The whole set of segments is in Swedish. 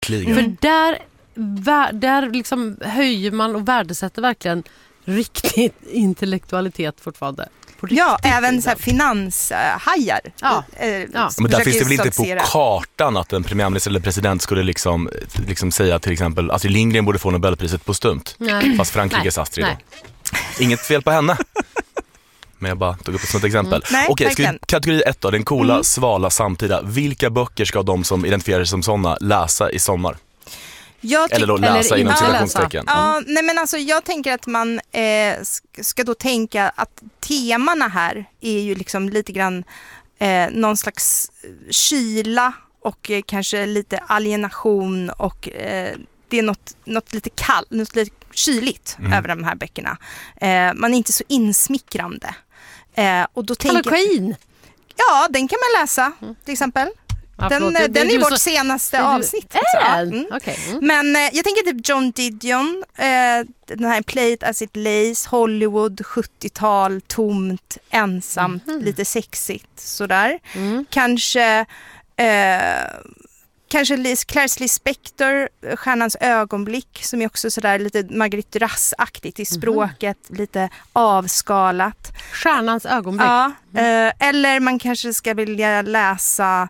Verkligen. För där liksom höjer man och värdesätter verkligen riktigt intellektualitet fortfarande. Ja, även så här finanshajar. Ja. Men där finns det väl inte på kartan att en premiärminister eller president skulle liksom säga till exempel Astrid Lindgren borde få Nobelpriset på stumt. Nej. Fast Frankrikes Astrid då. Inget fel på henne. Men jag bara tog upp det som ett exempel. Okej, kategori 1 då, den coola, svala, samtida. Vilka böcker ska de som identifierar sig som sådana läsa i sommar? Eller då läsa inom citationstecken. Ja, nej men alltså jag tänker att man ska då tänka att temana här är ju liksom lite grann någon slags kyla och kanske lite alienation och det är något lite kallt, något lite kyligt över de här böckerna. Man är inte så insmickrande. Och då Halloween! Ja, den kan man läsa till exempel. Den är vårt senaste avsnitt. Men jag tänker typ John Didion, den här Play It As It Lays, Hollywood, 70-tal, tomt, ensamt, lite sexigt sådär. Kanske Clarice Lee Spector, Stjärnans ögonblick, som är också sådär lite Marguerite Duras-aktigt i språket, lite avskalat. Stjärnans ögonblick. Ja, eller man kanske ska vilja läsa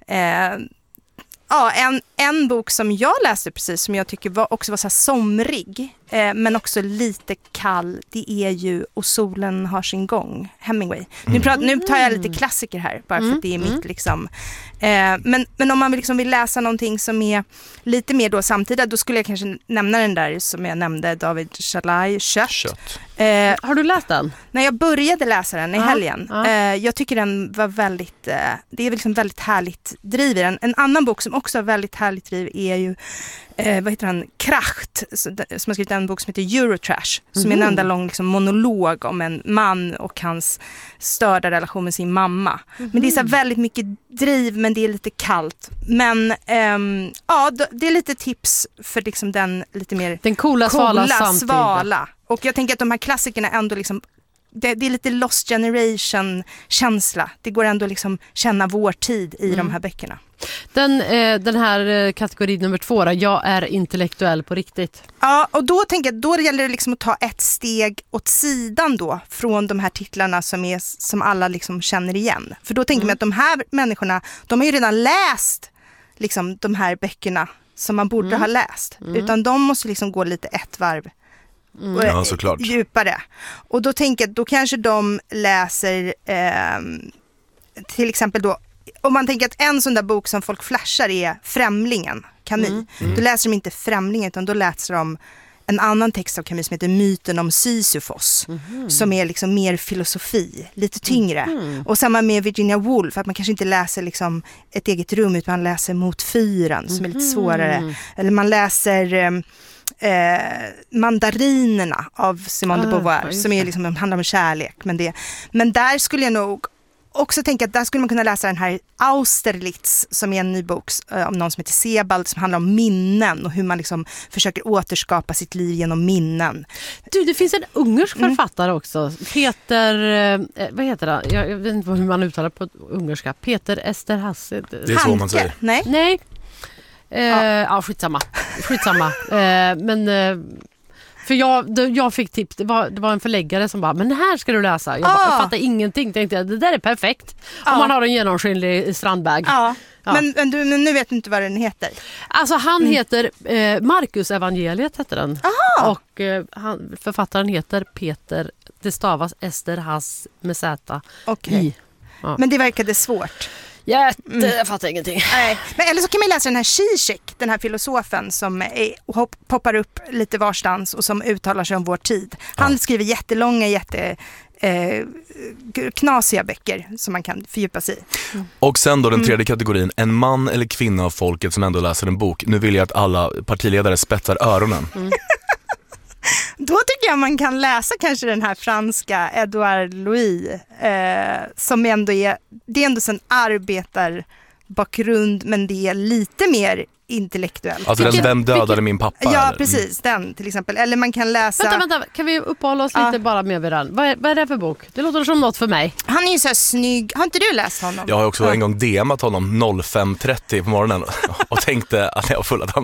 en bok som jag läste precis, som jag tycker också var så här somrig, men också lite kall. Det är ju Och solen har sin gång, Hemingway. Nu tar jag lite klassiker här, bara för att det är mitt liksom. Men om man liksom vill läsa någonting som är lite mer då samtida, då skulle jag kanske nämna den där som jag nämnde, David Shalai, Kött. Har du läst den? När jag började läsa den i helgen. Jag tycker den var väldigt, det är liksom väldigt härligt driv i den. En annan bok som också har väldigt härligt driv är ju vad heter han? Kracht, som har skrivit en bok som heter Eurotrash, som är en enda lång liksom monolog om en man och hans störda relation med sin mamma. Men det är så väldigt mycket driv, men det är lite kallt. Men det är lite tips för liksom den lite mer den coola svala. Och jag tänker att de här klassikerna ändå liksom, det är lite Lost Generation-känsla. Det går ändå liksom känna vår tid i de här böckerna. Den här kategori nummer 2 då, jag är intellektuell på riktigt. Ja, och då tänker jag, då gäller det liksom att ta ett steg åt sidan då från de här titlarna som alla liksom känner igen. För då tänker man att de här människorna, de har ju redan läst liksom de här böckerna som man borde ha läst. Utan de måste liksom gå lite ett varv djupare. Och då tänker jag, då kanske de läser till exempel då, om man tänker att en sån där bok som folk flashar är Främlingen, Camus. Då läser de inte Främlingen, utan då läser de en annan text av Camus som heter Myten om Sisyfos, som är liksom mer filosofi, lite tyngre. Och samma med Virginia Woolf, att man kanske inte läser liksom ett eget rum, utan man läser Mot fyren, som är lite svårare. Eller man läser Mandarinerna av Simone de Beauvoir, som är liksom, handlar om kärlek. Men där skulle jag nog också tänka att där skulle man kunna läsa den här Austerlitz, som är en ny bok om någon som heter Sebald, som handlar om minnen och hur man liksom försöker återskapa sitt liv genom minnen. Du, det finns en ungersk författare också. Peter, vad heter det? Jag vet inte hur man uttalar på ungerska. Peter Esterhazy. Det är så man säger. Nej. Skitsamma. För jag fick tips, det var en förläggare som bara, men här ska du läsa. Jag fattar ingenting, tänkte jag, det där är perfekt. Om man har en genomskinlig strandbag. Men nu vet du inte vad den heter. Alltså han heter Marcus Evangeliet heter den. Och författaren heter Peter, det stavas Esterhazy med Z. Okej. Men det verkade svårt. Jag fattar ingenting. Nej. Men eller så kan man läsa den här Zizek, den här filosofen som poppar upp lite varstans och som uttalar sig om vår tid. Han skriver jättelånga, knasiga böcker som man kan fördjupa sig i. Och sen då den tredje kategorin, en man eller kvinna av folket som ändå läser en bok. Nu vill jag att alla partiledare spetsar öronen. Då tycker jag man kan läsa kanske den här franska Edouard Louis, som ändå det är ändå en arbetarbakgrund, men det är lite mer intellektuellt. Alltså Vem dödade min pappa? Ja, eller? Precis, den till exempel. Eller man kan läsa... Vänta, kan vi uppehålla oss lite bara med den? Vad är det för bok? Det låter som något för mig. Han är ju så här snygg. Har inte du läst honom? Jag har också en gång DMat honom 05.30 på morgonen och tänkte att jag var full att han